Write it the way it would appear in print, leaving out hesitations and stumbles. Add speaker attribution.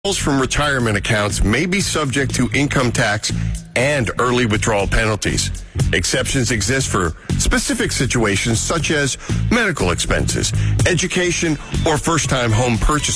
Speaker 1: from retirement accounts may be subject to income tax and early withdrawal penalties. Exceptions exist for specific situations such as medical expenses, education, or first-time home purchase.